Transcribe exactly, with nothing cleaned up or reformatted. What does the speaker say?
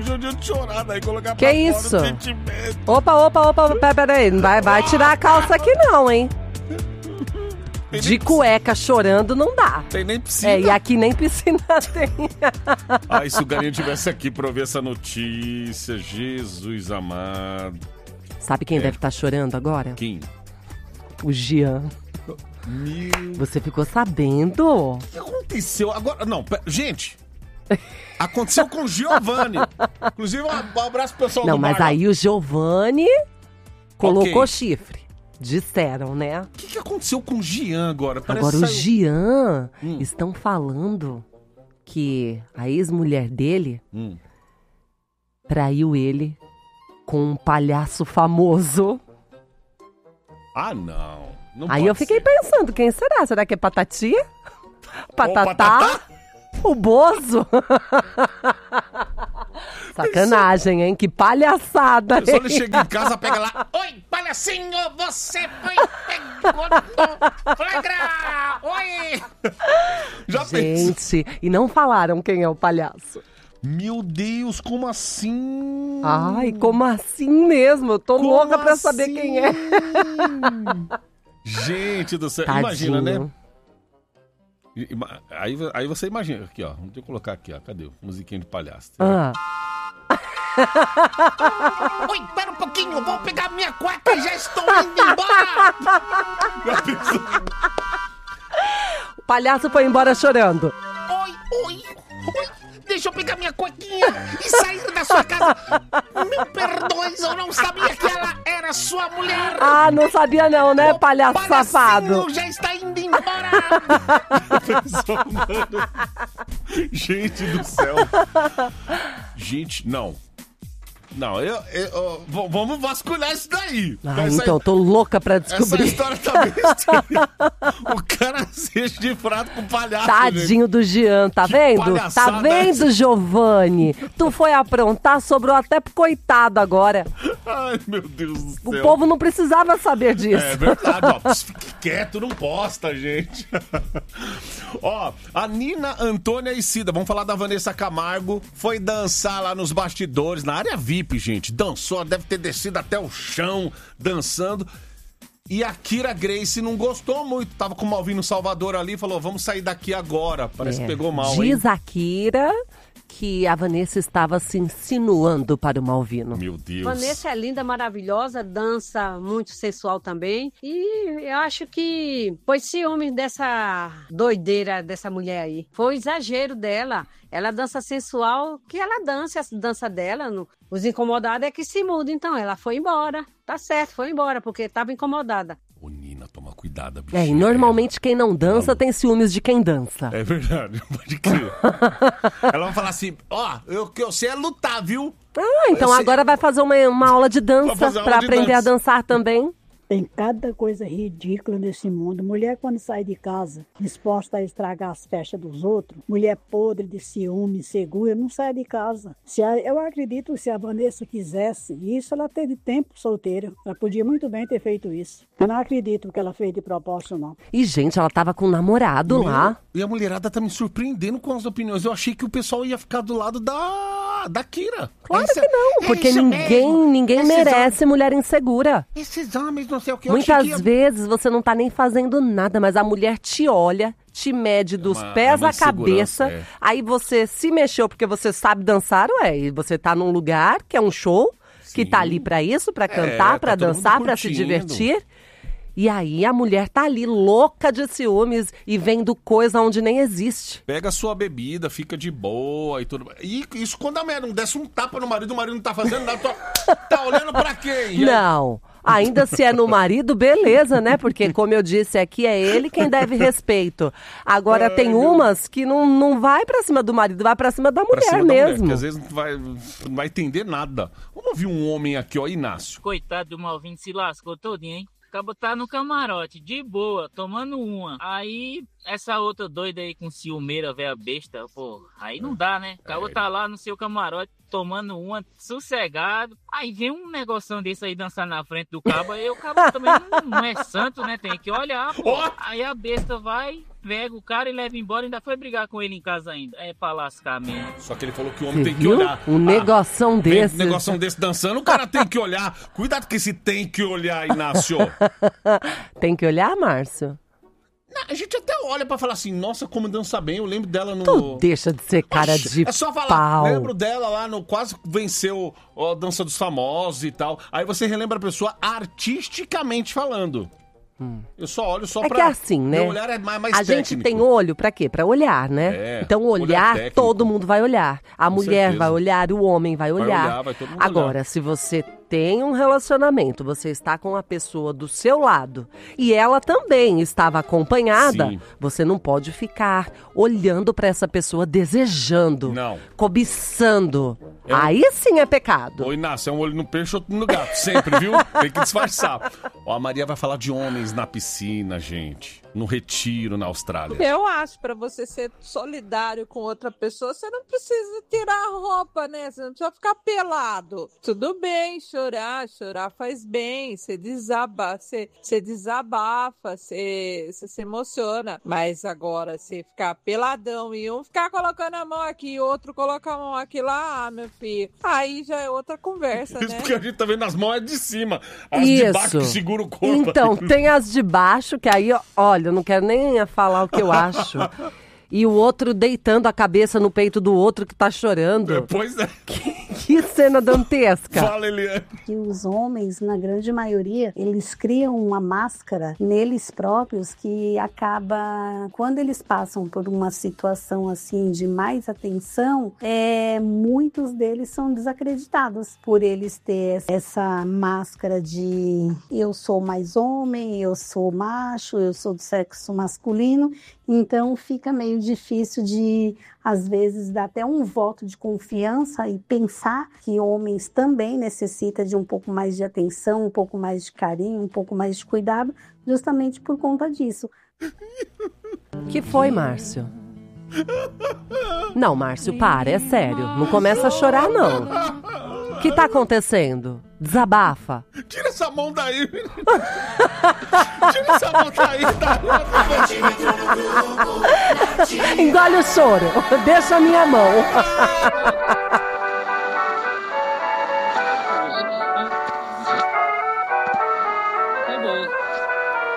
hoje é o dia de chorar, daí colocar que pra isso? fora o sentimento. Opa, opa, opa, pera, pera aí. Não vai, vai tirar a calça aqui não, hein? Tem De nem cueca chorando não dá. Tem nem piscina. É, e aqui nem piscina tem. Ai, se o Galinho tivesse aqui pra ouvir essa notícia, Jesus amado. Sabe quem É. deve estar chorando agora? Quem? O Jean. Meu... Você ficou sabendo? O que aconteceu? Agora, não, pera, gente... Aconteceu com o Giovanni. Inclusive, um abraço pro pessoal Não, do mas bar lá. aí o Giovanni colocou Ok. chifre. Disseram, né? O que, que aconteceu com o Gian agora? Parece Agora o que saiu- Jean, Hum. estão falando que a ex-mulher dele Hum. traiu ele com um palhaço famoso. Ah, não. Não Aí pode eu fiquei ser. pensando, quem será? Será que é Patati? Patatá? Patatá? O Bozo? Sacanagem, hein? Que palhaçada, A pessoa ele hein? chega em casa, pega lá. Oi, palhacinho, você foi pegou no flagra. Oi. Já pensou? Gente, e não falaram quem é o palhaço. Meu Deus, como assim? Ai, como assim mesmo? Eu tô Como louca pra saber assim? quem é. Gente do céu, Tadinho. imagina, né? Ima- Aí, aí você imagina, aqui ó, deixa eu colocar aqui ó, cadê? Musiquinha de palhaço. Ah, Oi, pera um pouquinho, vou pegar minha cueca e já estou indo embora! Já pensou? o palhaço foi embora chorando. Oi, oi, oi, deixa eu pegar minha cuequinha e sair da sua casa. Me perdoe, eu não sabia que ela era sua mulher. Ah, não sabia não, né, O palhaço palhacinho safado? já está indo embora. Pensou, mano? Gente do céu. Gente, não. Não, eu, eu- eu- v- vamos vasculhar isso daí. Ah, Essa- então, tô louca pra Essa descobrir. história tá bem estranha. O cara seja de prato com palhaço. gente. Tadinho do Jean, tá Que vendo? Tá palhaçada vendo, essa? Giovanni? Tu foi aprontar, sobrou até pro coitado agora. Ai, meu Deus do O céu. povo não precisava saber disso. É verdade, ó. Pss, Fique quieto, não posta, gente. Ó, a Nina, Antônia e Cida, vamos falar da Vanessa Camargo, foi dançar lá nos bastidores, na área V I P, gente. Dançou, deve ter descido até o chão, dançando. E a Kira Grace não gostou muito. Tava com o Malvino Salvador ali, falou, vamos sair daqui agora. Parece É. que pegou mal, hein? Diz a Kira que a Vanessa estava se insinuando para o Malvino. Meu Deus. Vanessa é linda, maravilhosa, dança muito sensual também. E eu acho que foi ciúme dessa doideira dessa mulher aí. Foi o exagero dela. Ela dança sensual, que ela dança, a dança dela. no- Os incomodados é que se muda. Então, ela foi embora. Tá certo, foi embora, porque estava incomodada. Ô, Nina, toma cuidado, É, bichinha. e normalmente quem não dança tem ciúmes de quem dança. É verdade, pode crer. Ela vai falar assim, ó, eu que eu sei é lutar, viu? Ah, então Eu sei- agora vai fazer uma, uma aula de Vai dança fazer aula pra de aprender dança. a dançar também. Tem cada coisa ridícula nesse mundo. Mulher, quando sai de casa, disposta a estragar as festas dos outros, mulher podre de ciúme, insegura, não sai de casa. Se a- eu acredito que se a Vanessa quisesse isso, ela teve tempo solteira. Ela podia muito bem ter feito isso. Eu não acredito que ela fez de propósito, não. E, gente, ela tava com um namorado lá. E a mulherada tá me surpreendendo com as opiniões. Eu achei que o pessoal ia ficar do lado da, da Kira. Claro Esse- que não, é porque isso ninguém, mesmo. ninguém Esses merece mulher insegura. homens- Esses homens, não sei o que. Eu achei Muitas que ia- vezes você não tá nem fazendo nada, mas a mulher te olha, te mede dos uma- pés é uma à cabeça, insegurança, é. aí você se mexeu porque você sabe dançar, ué, e você tá num lugar que é um show, que Sim. tá ali pra isso, pra cantar, tá pra todo mundo dançar, pra se curtindo. divertir. E aí a mulher tá ali louca de ciúmes e vendo coisa onde nem existe. Pega a sua bebida, fica de boa e tudo. E isso quando a mulher não desce um tapa no marido, o marido não tá fazendo nada, tá, tá olhando pra quem? E aí- Não. Ainda se é no marido, beleza, né? Porque, como eu disse aqui, é ele quem deve respeito. Agora, Ai, tem meu- umas que não, não vai pra cima do marido, vai pra cima da Pra mulher cima da mulher, mesmo. porque às vezes não vai, não vai entender nada. Vamos ouvir um homem aqui, ó, Inácio. Coitado do Malvino, se lascou todinho, hein? Acabou tá no camarote, de boa, tomando uma. Aí, essa outra doida aí com ciumeira, velha besta, pô, aí não dá, né? Acabou É. tá lá no seu camarote, tomando uma, sossegado. Aí vem um negocinho desse aí dançar na frente do cabo. Aí o cabo também não, não é santo, né? Tem que olhar, pô. Aí a besta vai, pega o cara e leva embora. Ainda foi brigar com ele em casa ainda. É pra lascar mesmo. Só que ele falou que o homem Você tem que viu? olhar. Um negoção Ah, desse. Um negoção desse dançando, o cara tem que olhar. Cuidado com esse tem que olhar, Inácio. Tem que olhar, Márcio? Não, a gente até olha pra falar assim, nossa, como dança bem. Eu lembro dela no... Tu deixa de ser cara Oxe, de é só falar, pau. lembro dela lá no quase venceu a Dança dos Famosos e tal. Aí você relembra a pessoa artisticamente falando. Hum. Eu só olho só é pra... que é assim, né? Meu olhar é mais, mais a técnico. gente tem olho pra quê? Pra olhar, né? É, então olhar, olhar todo mundo vai olhar. A Com mulher certeza. vai olhar, o homem vai Vai olhar. olhar, vai todo mundo Agora, olhar. se você tem um relacionamento, você está com a pessoa do seu lado e ela também estava acompanhada, Sim. você não pode ficar olhando pra essa pessoa desejando, Não. cobiçando. É um- Aí sim é pecado. Ô, Inácio, é um olho no peixe, outro no gato. Sempre, viu? Tem que disfarçar. Ó, a Maria vai falar de homens na piscina, gente. No retiro, na Austrália. Eu acho, pra você ser solidário com outra pessoa, você não precisa tirar a roupa, né? Você não precisa ficar pelado. Tudo bem chorar, chorar faz bem, você desaba, você, você desabafa, você, você se emociona. Mas agora, você ficar peladão e um ficar colocando a mão aqui e outro colocar a mão aqui lá, ah, meu filho, aí já é outra conversa, Isso né? porque a gente tá vendo as mãos é de cima. As de baixo que segura o corpo. Então, tem as de baixo, que aí, ó, olha, eu não quero nem falar o que eu acho. E o outro deitando a cabeça no peito do outro que tá chorando. Pois é. Que cena dantesca. Fala, Eliane. Que os homens, na grande maioria, eles criam uma máscara neles próprios que acaba, quando eles passam por uma situação assim de mais atenção, é, muitos deles são desacreditados por eles ter essa máscara de eu sou mais homem, eu sou macho, eu sou do sexo masculino, então fica meio difícil de, às vezes, dar até um voto de confiança e pensar que homens também necessitam de um pouco mais de atenção, um pouco mais de carinho, um pouco mais de cuidado, justamente por conta disso. Que foi, Márcio? Não, Márcio, para, é sério. Não começa a chorar, não. O que tá acontecendo? Desabafa. Tira essa mão daí. Tira essa mão daí. Engole o choro. Deixa a minha mão.